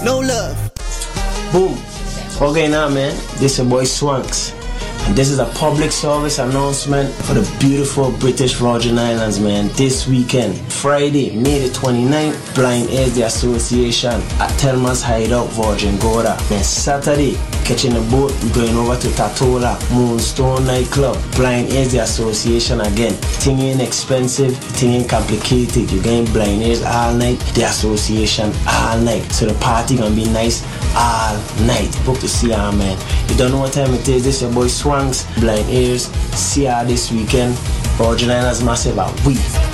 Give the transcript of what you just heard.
No love. Boom. Okay now, man. This your boy Swanks. And this is a public service announcement for the beautiful British Virgin Islands, man. This weekend, Friday, May the 29th, Blind Airs the Association at Thelma's Hideout, Virgin Gorda. Then Saturday, catching the boat, we're going over to Tatola, Moonstone Nightclub. Blind Airs the Association again. Thing ain't expensive, thing ain't complicated. You're getting blind airs all night, the association all night. So the party gonna be nice all night. Hope to see y'all, man. You don't know what time it is. This your boy Swanks, Blind Airs. See y'all this weekend. Virgin Islands massive, we.